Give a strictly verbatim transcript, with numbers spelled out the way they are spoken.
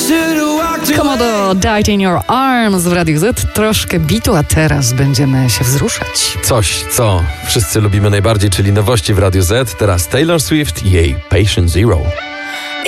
Komodo Died in Your Arms w Radiu Z. Troszkę bitu, a teraz będziemy się wzruszać. Coś, co wszyscy lubimy najbardziej, czyli nowości w Radiu Z. Teraz Taylor Swift i jej Patient Zero.